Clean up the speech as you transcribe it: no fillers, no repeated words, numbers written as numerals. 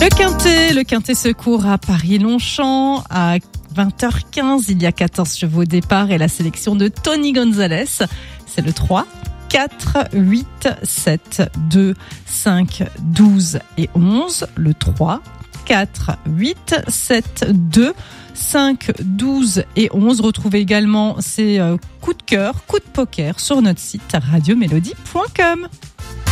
Le Quintet Secours à Paris-Longchamp à 20h15. Il y a 14 chevaux au départ et la sélection de Tony Gonzalez. C'est le 3, 4, 8, 7, 2, 5, 12 et 11. Le 3, 4, 8, 7, 2, 5, 12 et 11. Retrouvez également ces coups de cœur, coups de poker sur notre site radiomélodie.com.